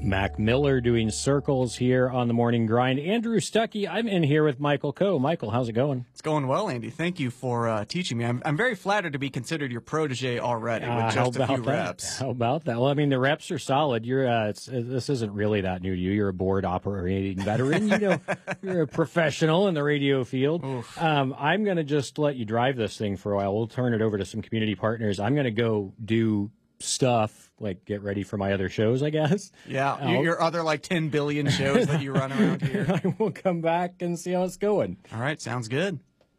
Mac Miller doing circles here on the Morning Grind. Andrew Stuckey, I'm in here with Michael Coe. Michael, how's it going? It's going well, Andy. Thank you for teaching me. I'm very flattered to be considered your protege already with just a few reps. How about that? Well, I mean, the reps are solid. You're this isn't really that new to you. You're a board operating veteran. You know, you're a professional in the radio field. I'm going to just let you drive this thing for a while. We'll turn it over to some community partners. I'm going to go do stuff, like get ready for my other shows, I guess. Yeah, your other like 10 billion shows that you run around here. I will come back and see how it's going. All right, sounds good.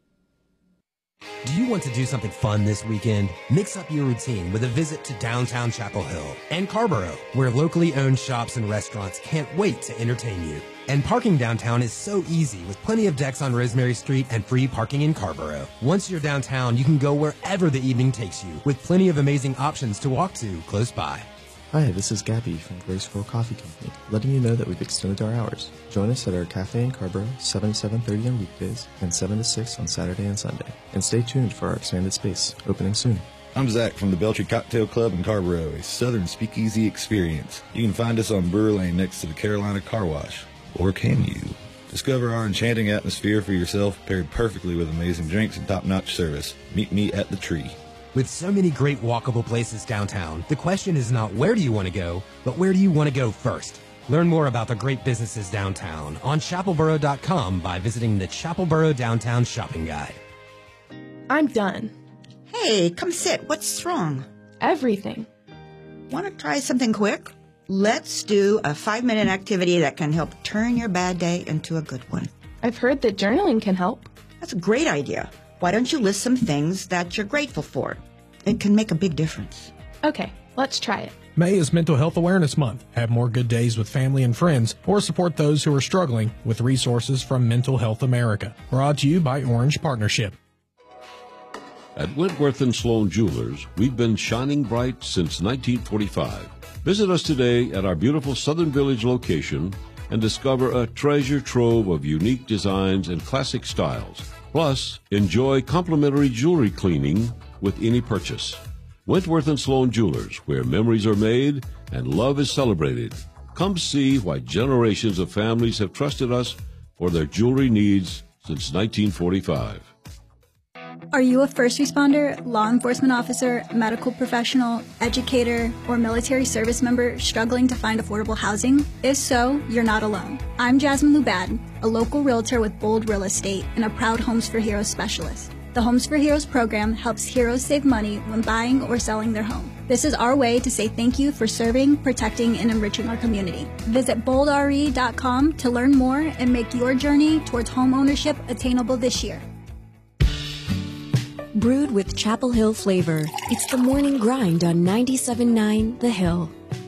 Do you want to do something fun this weekend? Mix up your routine with a visit to downtown Chapel Hill and Carborough, where locally owned shops and restaurants can't wait to entertain you. And parking downtown is so easy with plenty of decks on Rosemary Street and free parking in Carborough. Once you're downtown, you can go wherever the evening takes you with plenty of amazing options to walk to close by. Hi, this is Gabby from Graceful Coffee Company, letting you know that we've extended our hours. Join us at our cafe in Carborough, 7 to 7:30 on weekdays and 7 to 6 on Saturday and Sunday. And stay tuned for our expanded space, opening soon. I'm Zach from the Beltry Cocktail Club in Carborough, a southern speakeasy experience. You can find us on Brewer Lane next to the Carolina Car Wash. Or can you? Discover our enchanting atmosphere for yourself, paired perfectly with amazing drinks and top-notch service. Meet me at the Tree. With so many great walkable places downtown, the question is not where do you want to go, but where do you want to go first? Learn more about the great businesses downtown on chapelboro.com by visiting the Chapelboro Downtown Shopping Guide. I'm done. Hey, come sit. What's wrong? Everything. Want to try something quick? Let's do a 5-minute activity that can help turn your bad day into a good one. I've heard that journaling can help. That's a great idea. Why don't you list some things that you're grateful for? It can make a big difference. Okay, let's try it. May is Mental Health Awareness Month. Have more good days with family and friends, or support those who are struggling with resources from Mental Health America. Brought to you by Orange Partnership. At Wentworth & Sloan Jewelers, we've been shining bright since 1945. Visit us today at our beautiful Southern Village location and discover a treasure trove of unique designs and classic styles. Plus, enjoy complimentary jewelry cleaning with any purchase. Wentworth & Sloan Jewelers, where memories are made and love is celebrated. Come see why generations of families have trusted us for their jewelry needs since 1945. Are you a first responder, law enforcement officer, medical professional, educator, or military service member struggling to find affordable housing? If so, you're not alone. I'm Jasmine Lubad, a local realtor with Bold Real Estate and a proud Homes for Heroes specialist. The Homes for Heroes program helps heroes save money when buying or selling their home. This is our way to say thank you for serving, protecting, and enriching our community. Visit boldre.com to learn more and make your journey towards home ownership attainable this year. Brewed with Chapel Hill flavor, it's the Morning Grind on 97.9 The Hill.